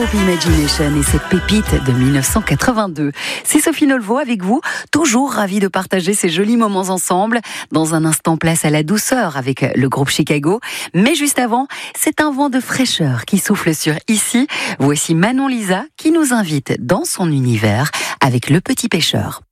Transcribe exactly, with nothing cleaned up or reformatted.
Imagination et cette pépite de mille neuf cent quatre-vingt-deux. C'est Sophie Nolvo avec vous, toujours ravie de partager ces jolis moments ensemble. Dans un instant, place à la douceur avec le groupe Chicago. Mais juste avant, c'est un vent de fraîcheur qui souffle sur Ici. Voici Manon Lisa qui nous invite dans son univers avec Le Petit Pêcheur.